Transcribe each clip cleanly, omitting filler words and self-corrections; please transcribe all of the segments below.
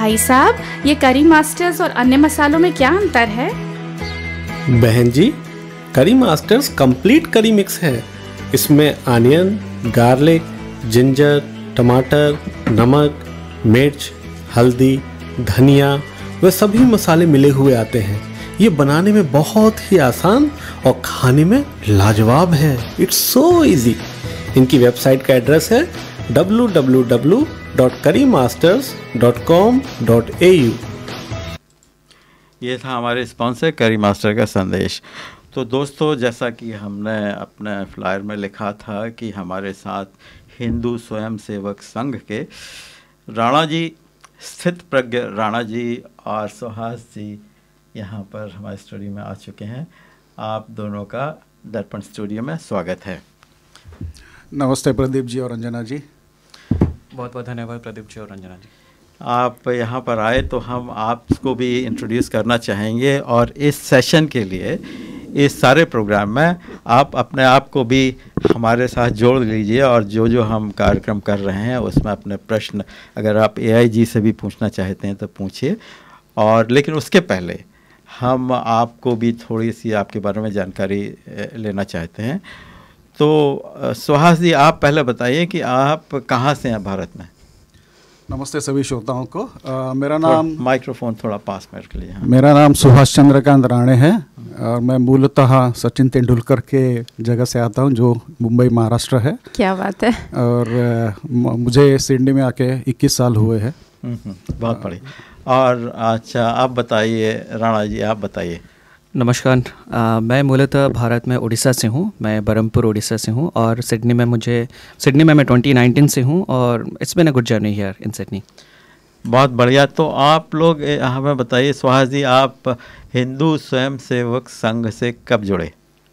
भाई साहब, ये करी मास्टर्स और अन्य मसालों में क्या अंतर है? बहन जी, करी मास्टर्स कंप्लीट करी मिक्स है। इसमें अनियन, गार्लिक, जिंजर, टमाटर, नमक, मिर्च, हल्दी, धनिया वे सभी मसाले मिले हुए आते हैं। ये बनाने में बहुत ही आसान और खाने में लाजवाब है। It's so easy. इनकी वेबसाइट का एड्रेस है www.currymasters.com.au। ये था हमारे स्पॉन्सर करी मास्टर का संदेश। तो दोस्तों, जैसा कि हमने अपने फ्लायर में लिखा था कि हमारे साथ हिंदू स्वयंसेवक संघ के राणा जी, स्थित प्रज्ञ राणा जी और सुहास जी यहाँ पर हमारे स्टूडियो में आ चुके हैं। आप दोनों का दर्पण स्टूडियो में स्वागत है। नमस्ते प्रदीप जी और रंजना जी। बहुत बहुत धन्यवाद प्रदीप जी और रंजना जी। आप यहाँ पर आए तो हम आपको भी इंट्रोड्यूस करना चाहेंगे, और इस सेशन के लिए, इस सारे प्रोग्राम में आप अपने आप को भी हमारे साथ जोड़ लीजिए, और जो जो हम कार्यक्रम कर रहे हैं उसमें अपने प्रश्न अगर आप AIG से भी पूछना चाहते हैं तो पूछिए। और लेकिन उसके पहले हम आपको भी थोड़ी सी आपके बारे में जानकारी लेना चाहते हैं। तो सुहास जी, आप पहले बताइए कि आप कहाँ से हैं भारत में? नमस्ते सभी श्रोताओं को। मेरा नाम, माइक्रोफोन थोड़ा पास में रख लीजिए। मेरा नाम सुभाष चंद्रकांत राणे है और मैं मूलतः सचिन तेंदुलकर के जगह से आता हूं, जो मुंबई महाराष्ट्र है। क्या बात है। और मुझे सिडनी में आके 21 साल हुए हैं। बहुत बढ़िया। और अच्छा, आप बताइए राणा जी, आप बताइए। नमस्कार, मैं मूलतः भारत में उड़ीसा से हूँ। मैं बरहमपुर उड़ीसा से हूँ और सिडनी में मैं 2019 से हूँ, और it's been a good journey here in Sydney. बहुत बढ़िया। तो आप लोग हमें बताइए, सुहास जी, आप हिंदू स्वयंसेवक संघ से कब जुड़े?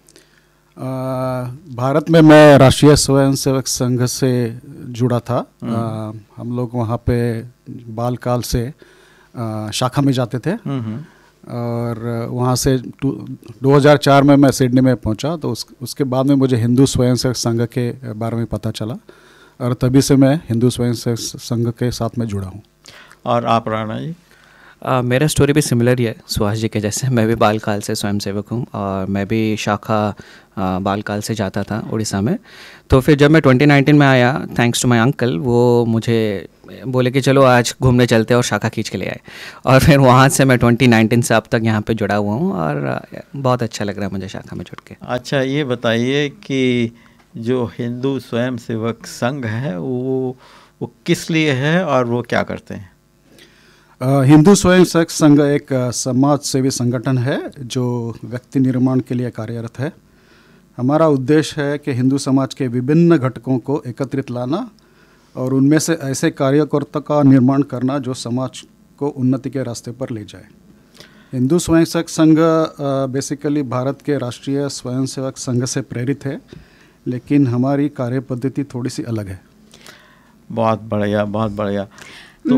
भारत में मैं राष्ट्रीय स्वयंसेवक संघ से जुड़ा था। हम लोग वहाँ पे बाल काल से शाखा में जाते थे, और वहाँ से 2004 में मैं सिडनी में पहुँचा। तो उसके बाद में मुझे हिंदू स्वयंसेवक संघ के बारे में पता चला, और तभी से मैं हिंदू स्वयंसेवक संघ के साथ में जुड़ा हूँ। और आप राणा जी? मेरा स्टोरी भी सिमिलर ही है सुहास जी के जैसे। मैं भी बाल काल से स्वयंसेवक हूँ, और मैं भी शाखा बाल काल से जाता था उड़ीसा में। तो फिर जब मैं 2019 में आया, थैंक्स टू माय अंकल, वो मुझे बोले कि चलो आज घूमने चलते हैं, और शाखा खींच के ले आए। और फिर वहाँ से मैं 2019 से अब तक यहाँ पे जुड़ा हुआ हूँ, और बहुत अच्छा लग रहा है मुझे शाखा में जुड़ के। अच्छा, ये बताइए कि जो हिंदू स्वयंसेवक संघ है वो किस लिए है और वो क्या करते हैं? हिंदू स्वयंसेवक संघ एक समाज सेवी संगठन है जो व्यक्ति निर्माण के लिए कार्यरत है। हमारा उद्देश्य है कि हिंदू समाज के विभिन्न घटकों को एकत्रित लाना और उनमें से ऐसे कार्यकर्ता का निर्माण करना जो समाज को उन्नति के रास्ते पर ले जाए। हिंदू स्वयंसेवक संघ बेसिकली भारत के राष्ट्रीय स्वयंसेवक संघ से प्रेरित है, लेकिन हमारी कार्य पद्धति थोड़ी सी अलग है। बहुत बढ़िया, बहुत बढ़िया। तो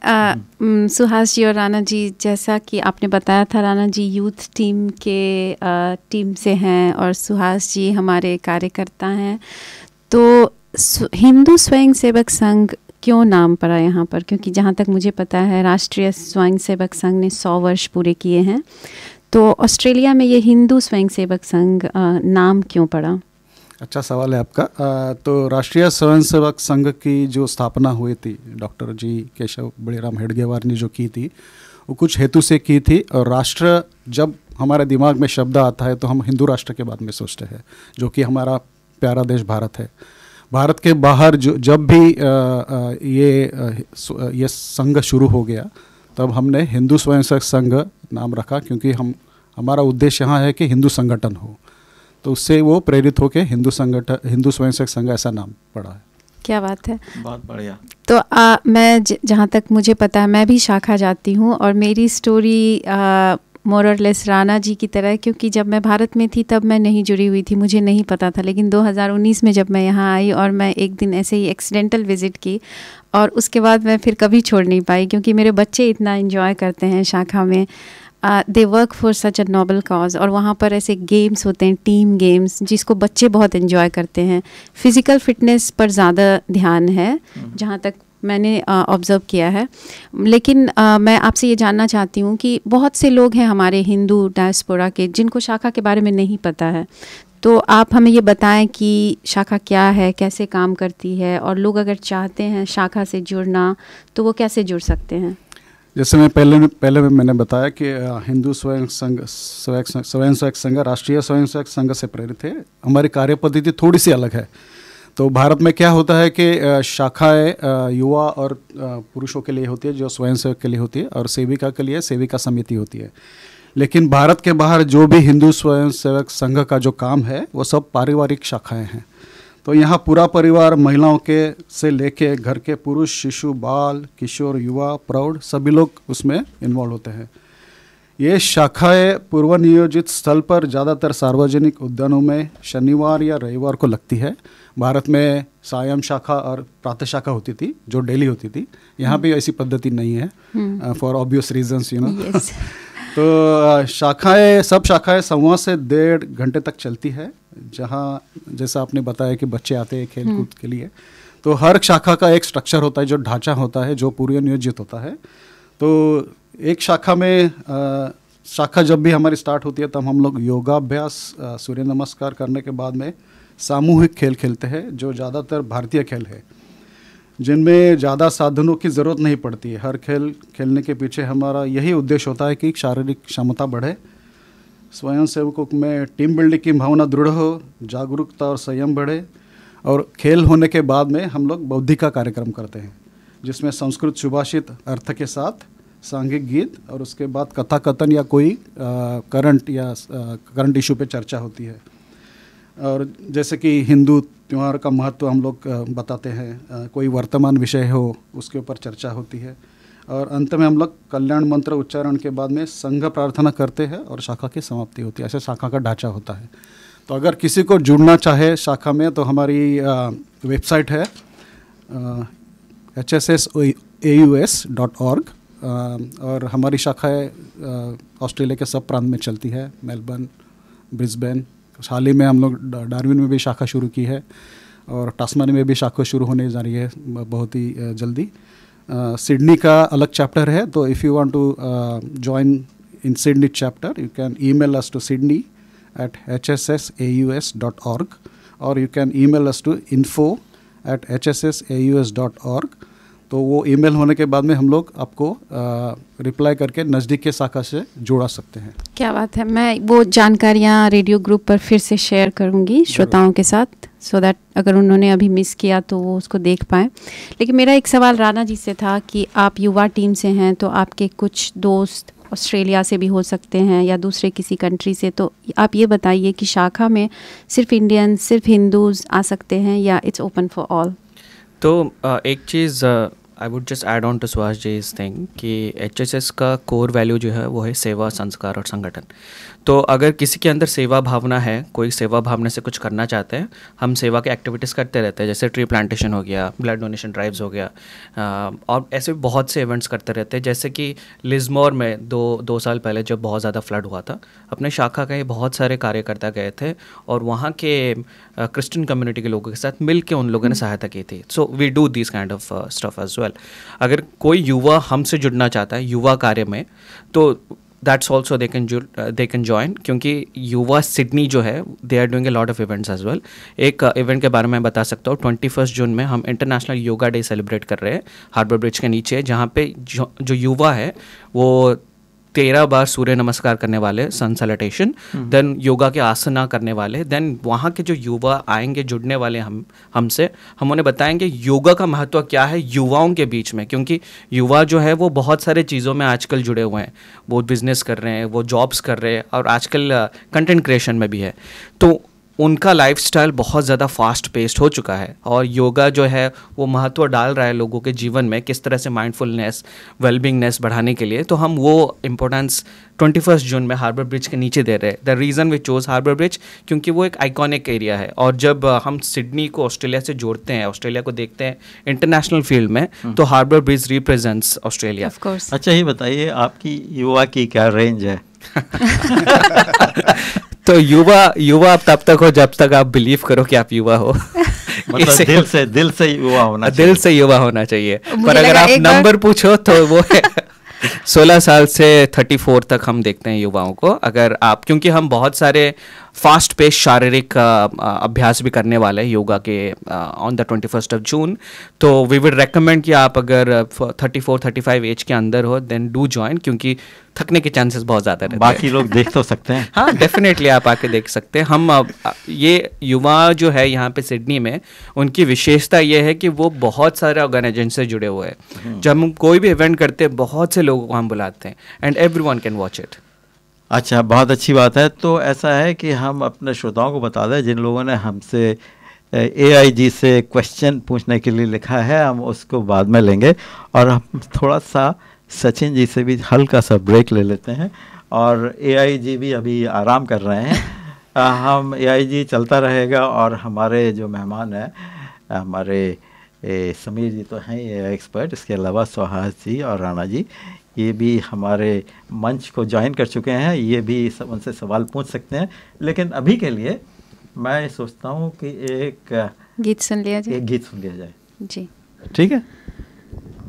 मैं सुहास जी और राणा जी, जैसा कि आपने बताया था, राणा जी यूथ टीम के टीम से हैं और सुहास जी हमारे कार्यकर्ता हैं। तो हिंदू स्वयंसेवक संघ क्यों नाम पड़ा यहाँ पर? क्योंकि जहाँ तक मुझे पता है राष्ट्रीय स्वयंसेवक संघ ने 100 वर्ष पूरे किए हैं। तो ऑस्ट्रेलिया में ये हिंदू स्वयंसेवक संघ नाम क्यों पड़ा? अच्छा सवाल है आपका। तो राष्ट्रीय स्वयंसेवक संघ की जो स्थापना हुई थी, डॉक्टर जी केशव बड़ीराम हेडगेवार ने जो की थी, वो कुछ हेतु से की थी। और राष्ट्र, जब हमारे दिमाग में शब्द आता है तो हम हिंदू राष्ट्र के बारे में सोचते हैं, जो कि हमारा प्यारा देश भारत है। भारत के बाहर जब भी ये संघ शुरू हो गया, तब हमने हिंदू स्वयंसेवक संघ नाम रखा, क्योंकि हमारा उद्देश्य यहाँ है कि हिंदू संगठन हो। तो उससे वो प्रेरित होकर हिंदू स्वयंसेवक संघ ऐसा नाम पड़ा है। क्या बात है, बहुत बढ़िया। तो मैं जहाँ तक मुझे पता है, मैं भी शाखा जाती हूँ, और मेरी स्टोरी मोर और लेस राणा जी की तरह है। क्योंकि जब मैं भारत में थी तब मैं नहीं जुड़ी हुई थी, मुझे नहीं पता था। लेकिन 2019 में जब मैं यहाँ आई और मैं एक दिन ऐसे ही एक्सीडेंटल विज़िट की, और उसके बाद मैं फिर कभी छोड़ नहीं पाई, क्योंकि मेरे बच्चे इतना एंजॉय करते हैं शाखा में। They work for such a noble cause, और वहाँ पर ऐसे गेम्स होते हैं, टीम गेम्स, जिसको बच्चे बहुत एंजॉय करते हैं। फिज़िकल फिटनेस पर ज़्यादा ध्यान है, जहाँ तक मैंने ऑब्ज़र्व किया है। लेकिन मैं आपसे ये जानना चाहती हूँ कि बहुत से लोग हैं हमारे हिंदू डायस्पोरा के जिनको शाखा के बारे में नहीं पता है, तो आप हमें ये बताएं कि शाखा क्या है, कैसे काम करती है, और लोग अगर चाहते हैं शाखा से जुड़ना तो वो कैसे जुड़ सकते हैं? जैसे मैं पहले मैंने बताया कि हिंदू स्वयं सेवक संघ राष्ट्रीय स्वयं सेवक संघ से प्रेरित है। हमारी कार्य पद्धति थोड़ी सी अलग है। तो भारत में क्या होता है कि शाखाएं युवा और पुरुषों के लिए होती है, जो स्वयं सेवक के लिए होती है, और सेविका के लिए सेविका समिति होती है। लेकिन भारत के बाहर जो भी हिंदू स्वयं सेवक संघ का जो काम है वो सब पारिवारिक शाखाएं हैं। तो यहाँ पूरा परिवार, महिलाओं के से लेके घर के पुरुष, शिशु, बाल, किशोर, युवा, प्रौढ़ सभी लोग उसमें इन्वॉल्व होते हैं। ये शाखाएं पूर्व नियोजित स्थल पर ज़्यादातर सार्वजनिक उद्यानों में शनिवार या रविवार को लगती है। भारत में सायं शाखा और प्रातः शाखा होती थी जो डेली होती थी। यहाँ भी ऐसी पद्धति नहीं है for obvious reasons, you know. तो सब शाखाएं संवाद से 1.5 घंटे तक चलती है, जहाँ जैसा आपने बताया कि बच्चे आते हैं खेल कूद के लिए। तो हर शाखा का एक स्ट्रक्चर होता है, जो ढांचा होता है, जो पूर्व नियोजित होता है। तो एक शाखा में शाखा जब भी हमारी स्टार्ट होती है तब हम लोग योगाभ्यास, सूर्य नमस्कार करने के बाद में सामूहिक खेल खेलते हैं, जो ज़्यादातर भारतीय खेल है, जिनमें ज़्यादा साधनों की ज़रूरत नहीं पड़ती है। हर खेल खेलने के पीछे हमारा यही उद्देश्य होता है कि शारीरिक क्षमता बढ़े, स्वयं सेवकों में टीम बिल्डिंग की भावना दृढ़ हो, जागरूकता और संयम बढ़े। और खेल होने के बाद में हम लोग बौद्धिक का कार्यक्रम करते हैं, जिसमें संस्कृत सुभाषित अर्थ के साथ सांघिक गीत, और उसके बाद कथा कथन या कोई करंट इशू पे चर्चा होती है। और जैसे कि हिंदू त्यौहार का महत्व हम लोग बताते हैं, कोई वर्तमान विषय हो उसके ऊपर चर्चा होती है, और अंत में हम लोग कल्याण मंत्र उच्चारण के बाद में संघ प्रार्थना करते हैं और शाखा की समाप्ति होती है। ऐसे शाखा का ढांचा होता है। तो अगर किसी को जुड़ना चाहे शाखा में तो हमारी वेबसाइट है hssaus.org, और हमारी शाखाएँ ऑस्ट्रेलिया के सब प्रांत में चलती है, मेलबर्न, ब्रिस्बेन। हाल ही में हम लोग डार्विन में भी शाखा शुरू की है, और टास्मानिया में भी शाखा शुरू होने जा रही है बहुत ही जल्दी। सिडनी का अलग चैप्टर है, तो if you want to join in Sydney chapter you can email us to sydney@hssaus.org, और you can email us to info@hssaus.org। तो वो ईमेल होने के बाद में हम लोग आपको रिप्लाई करके नज़दीक के शाखा से जोड़ा सकते हैं। क्या बात है। मैं वो जानकारियाँ रेडियो ग्रुप पर फिर से शेयर करूँगी श्रोताओं के साथ, सो दैट अगर उन्होंने अभी मिस किया तो वो उसको देख पाएँ। लेकिन मेरा एक सवाल राणा जी से था कि आप युवा टीम से हैं, तो आपके कुछ दोस्त ऑस्ट्रेलिया से भी हो सकते हैं या दूसरे किसी कंट्री से, तो आप ये बताइए कि शाखा में सिर्फ इंडियन, सिर्फ हिंदूज़ आ सकते हैं या इट्स ओपन फॉर ऑल? तो एक चीज़ I would just add on to Subhash ji इस थिंग कि HSS का कोर वैल्यू जो है वो है सेवा, संस्कार और संगठन। तो अगर किसी के अंदर सेवा भावना है, कोई सेवा भावना से कुछ करना चाहते हैं, हम सेवा के एक्टिविटीज़ करते रहते हैं, जैसे ट्री प्लांटेशन हो गया, ब्लड डोनेशन ड्राइव्स हो गया, और ऐसे बहुत से इवेंट्स करते रहते हैं। जैसे कि लिज़मोर में दो साल पहले जब बहुत ज़्यादा फ्लड हुआ था, अपने शाखा के बहुत सारे कार्यकर्ता गए थे और वहाँ के क्रिश्चियन कम्युनिटी के लोगों के साथ मिल के उन लोगों ने सहायता की थी। So we do this kind of stuff as well. अगर कोई युवा हमसे जुड़ना चाहता है युवा कार्य में, तो that's also they can join, क्योंकि युवा सिडनी जो है they are doing a lot of events as well. एक इवेंट के बारे में बता सकता हूँ, 21 जून में हम इंटरनेशनल योगा डे सेलिब्रेट कर रहे हैं हार्बर ब्रिज के नीचे, जहाँ पे जो युवा है वो 13 बार सूर्य नमस्कार करने वाले, सन सैल्यूटेशन, देन योगा के आसना करने वाले, देन वहाँ के जो युवा आएंगे जुड़ने वाले हमसे, हम उन्हें बताएंगे योगा का महत्व क्या है युवाओं के बीच में, क्योंकि युवा जो है वो बहुत सारे चीज़ों में आजकल जुड़े हुए हैं, वो बिजनेस कर रहे हैं, वो जॉब्स कर रहे हैं, और आजकल कंटेंट क्रिएशन में भी है। तो उनका लाइफस्टाइल बहुत ज़्यादा फास्ट पेस्ड हो चुका है, और योगा जो है वो महत्व डाल रहा है लोगों के जीवन में, किस तरह से माइंडफुलनेस, वेलबींगनेस बढ़ाने के लिए। तो हम वो इम्पोर्टेंस 21 जून में हार्बर ब्रिज के नीचे दे रहे हैं। The reason we chose harbour bridge क्योंकि वो एक आइकॉनिक एरिया है, और जब हम सिडनी को ऑस्ट्रेलिया से जोड़ते हैं, ऑस्ट्रेलिया को देखते हैं इंटरनेशनल फील्ड में, तो हार्बर ब्रिज रिप्रेजेंट्स ऑस्ट्रेलिया। अच्छा, ये बताइए आपकी युवा की क्या रेंज है? तो युवा आप तब तक हो जब तक आप बिलीव करो कि आप युवा हो। मतलब दिल से युवा होना चाहिए। दिल से युवा होना चाहिए। पर अगर आप नंबर पूछो तो वो है 16 साल से 34 तक हम देखते हैं युवाओं को। अगर आप, क्योंकि हम बहुत सारे फास्ट पेस शारीरिक अभ्यास भी करने वाले हैं योगा के ऑन द 21 ऑफ जून, तो वी वुड रेकमेंड कि आप अगर 34-35 एज के अंदर हो देन डू ज्वाइन, क्योंकि थकने के चांसेस बहुत ज़्यादा रहते हैं। बाकी लोग देख तो सकते हैं। हाँ, डेफिनेटली आप आके देख सकते हैं। हम ये युवा जो है यहाँ पे सिडनी में, उनकी विशेषता ये है कि वो बहुत सारे ऑर्गेनाइजेशन से जुड़े हुए हैं। जब हम कोई भी इवेंट करते हैं बहुत से लोगों को हम बुलाते हैं and everyone can watch it. अच्छा, बहुत अच्छी बात है। तो ऐसा है कि हम अपने श्रोताओं को बता दें, जिन लोगों ने हमसे AIG से क्वेश्चन पूछने के लिए लिखा है, हम उसको बाद में लेंगे और हम थोड़ा सा सचिन जी से भी हल्का सा ब्रेक ले लेते हैं। और AIG भी अभी आराम कर रहे हैं। हम AIG चलता रहेगा और हमारे जो मेहमान हैं, हमारे समीर जी तो हैं ये एक्सपर्ट, इसके अलावा सुहास जी और राणा जी ये भी हमारे मंच को ज्वाइन कर चुके हैं। ये भी उनसे सवाल पूछ सकते हैं। लेकिन अभी के लिए मैं सोचता हूँ कि एक गीत सुन लिया जाए। एक गीत सुन लिया जाए। जी ठीक है।